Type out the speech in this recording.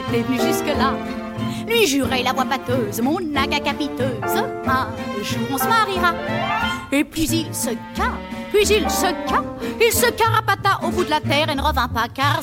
était venu jusque-là. Lui jurait la voix pâteuse, mon naga capiteuse, un jour on se mariera. Et puis il se carapata au bout de la terre et ne revint pas, car